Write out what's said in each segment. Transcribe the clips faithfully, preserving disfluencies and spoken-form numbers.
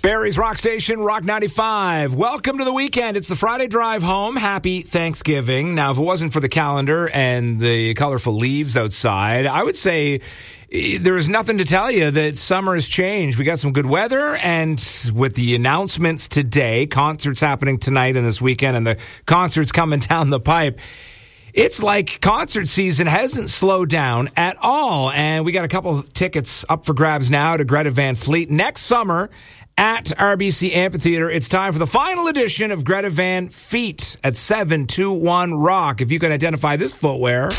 Barrie's Rock Station, Rock ninety-five. Welcome to the weekend. It's the Friday drive home. Happy Thanksgiving. Now, if it wasn't for the calendar and the colorful leaves outside, I would say there is nothing to tell you that summer has changed. We got some good weather, and with the announcements today, concerts happening tonight and this weekend, and the concerts coming down the pipe, it's like concert season hasn't slowed down at all. And we got a couple of tickets up for grabs now to Greta Van Fleet next summer at R B C Amphitheater. It's time for the final edition of Greta Van Feet at seven two one Rock. If you can identify this footwear,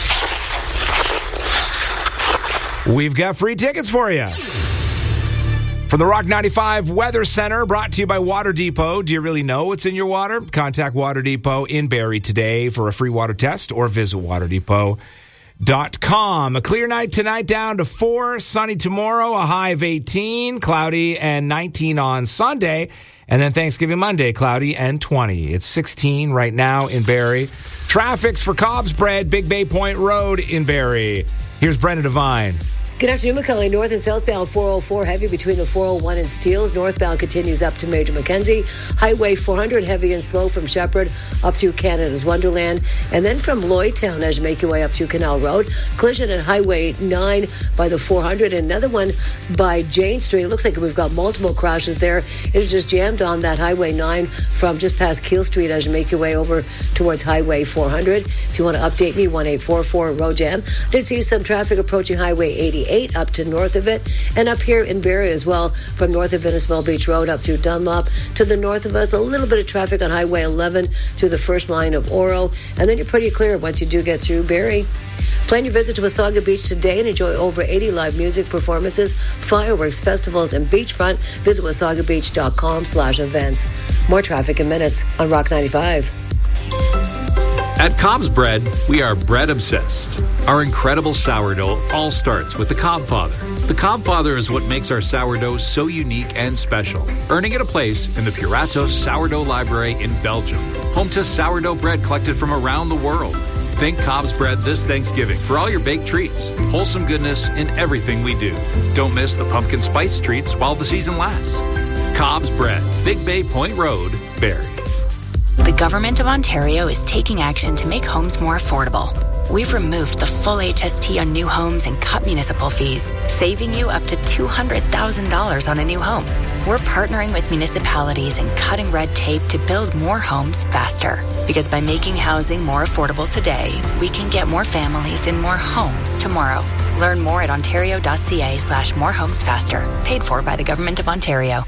we've got free tickets for you. From the Rock ninety-five Weather Center, brought to you by Water Depot. Do you really know what's in your water? Contact Water Depot in Barrie today for a free water test or visit water depot dot com. A clear night tonight, down to four. Sunny tomorrow, a high of eighteen. Cloudy and nineteen on Sunday. And then Thanksgiving Monday, cloudy and twenty. It's sixteen right now in Barrie. Traffic's for Cobb's Bread, Big Bay Point Road in Barrie. Here's Brenna Devine. Good afternoon, Macaulay. North and southbound four oh four heavy between the four oh one and Steeles. Northbound continues up to Major Mackenzie. Highway four hundred heavy and slow from Shepherd up through Canada's Wonderland. And then from Lloydtown as you make your way up through Canal Road. Collision at Highway nine by the four hundred. And another one by Jane Street. It looks like we've got multiple crashes there. It is just jammed on that Highway nine from just past Keele Street as you make your way over towards Highway four hundred. If you want to update me, one eight four four road jam. I did see some traffic approaching Highway eighty-eight up to north of it, and up here in Barrie as well, from north of Innisfil Beach Road up through Dunlop. To the north of us, a little bit of traffic on Highway eleven through the first line of Oro, and then you're pretty clear once you do get through Barrie. Plan your visit to Wasaga Beach today and enjoy over eighty live music performances, fireworks, festivals, and beachfront. Visit wasaga beach dot com slash events. More traffic in minutes on Rock ninety-five. At Cobb's Bread, we are bread obsessed. Our incredible sourdough all starts with the Cobb Father. The Cobb Father is what makes our sourdough so unique and special, earning it a place in the Puratos Sourdough Library in Belgium, home to sourdough bread collected from around the world. Think Cobb's Bread this Thanksgiving for all your baked treats, wholesome goodness in everything we do. Don't miss the pumpkin spice treats while the season lasts. Cobb's Bread, Big Bay Point Road, Barrie. The Government of Ontario is taking action to make homes more affordable. We've removed the full H S T on new homes and cut municipal fees, saving you up to two hundred thousand dollars on a new home. We're partnering with municipalities and cutting red tape to build more homes faster. Because by making housing more affordable today, we can get more families in more homes tomorrow. Learn more at ontario.ca slash more homes faster. Paid for by the Government of Ontario.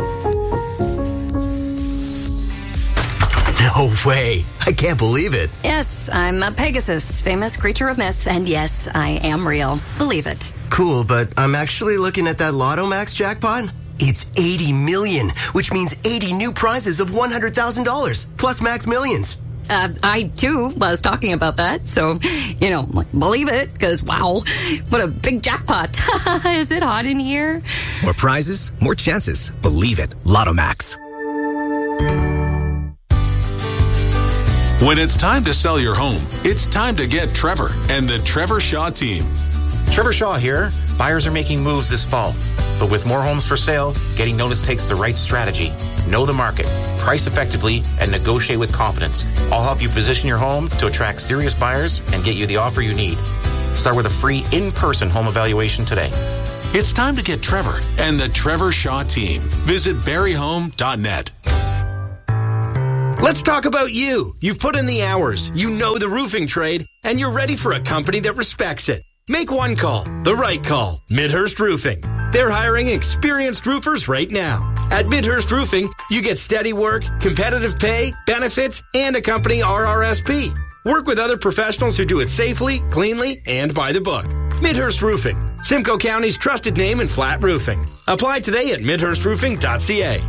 No way. I can't believe it. Yes, I'm a Pegasus, famous creature of myth, and yes, I am real. Believe it. Cool, but I'm actually looking at that Lotto Max jackpot. It's eighty million, which means eighty new prizes of one hundred thousand dollars, plus Max Millions. Uh, I, too, was talking about that, so, you know, believe it, because, wow, what a big jackpot. Is it hot in here? More prizes, more chances. Believe it. Lotto Max. When it's time to sell your home, it's time to get Trevor and the Trevor Shaw team. Trevor Shaw here. Buyers are making moves this fall. But with more homes for sale, getting noticed takes the right strategy. Know the market, price effectively, and negotiate with confidence. I'll help you position your home to attract serious buyers and get you the offer you need. Start with a free in-person home evaluation today. It's time to get Trevor and the Trevor Shaw team. Visit barrie home dot net. Let's talk about you. You've put in the hours, you know the roofing trade, and you're ready for a company that respects it. Make one call, the right call, Midhurst Roofing. They're hiring experienced roofers right now. At Midhurst Roofing, you get steady work, competitive pay, benefits, and a company R R S P. Work with other professionals who do it safely, cleanly, and by the book. Midhurst Roofing, Simcoe County's trusted name in flat roofing. Apply today at midhurst roofing dot c a.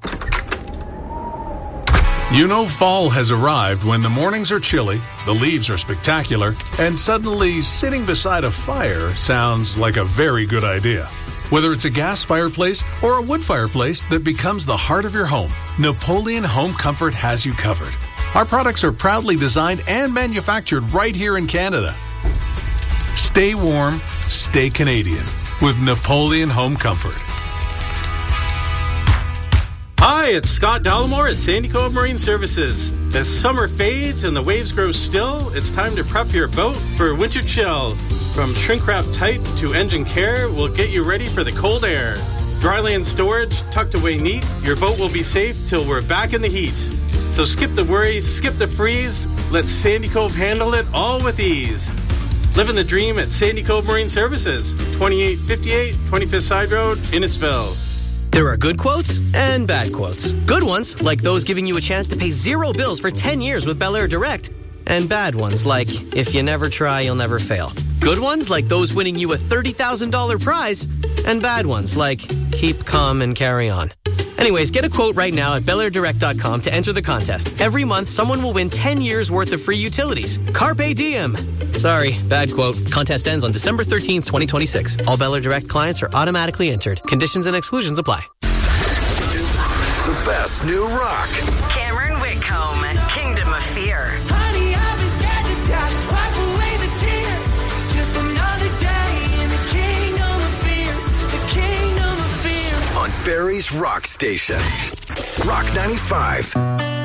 You know fall has arrived when the mornings are chilly, the leaves are spectacular, and suddenly sitting beside a fire sounds like a very good idea. Whether it's a gas fireplace or a wood fireplace that becomes the heart of your home, Napoleon Home Comfort has you covered. Our products are proudly designed and manufactured right here in Canada. Stay warm, stay Canadian with Napoleon Home Comfort. Hi, it's Scott Dallimore at Sandy Cove Marine Services. As summer fades and the waves grow still, it's time to prep your boat for winter chill. From shrink wrap tight to engine care, we'll get you ready for the cold air. Dryland storage tucked away neat, your boat will be safe till we're back in the heat. So skip the worries, skip the freeze, let Sandy Cove handle it all with ease. Living the dream at Sandy Cove Marine Services, twenty-eight fifty-eight twenty-fifth Side Road, Innisfil. There are good quotes and bad quotes. Good ones, like those giving you a chance to pay zero bills for ten years with Bel Air Direct. And bad ones, like, if you never try, you'll never fail. Good ones, like those winning you a thirty thousand dollars prize. And bad ones, like, keep calm and carry on. Anyways, get a quote right now at Bel Air Direct dot com to enter the contest. Every month, someone will win ten years worth of free utilities. Carpe diem. Sorry, bad quote. Contest ends on December thirteenth, twenty twenty-six. All Bel Air Direct clients are automatically entered. Conditions and exclusions apply. The best new rock. Cameron Whitcomb, Kingdom of Fear. Honey, I've been scared to death. Wipe away the tears. Just another day in the kingdom of fear. The kingdom of fear. On Barrie's Rock Station. Rock ninety-five.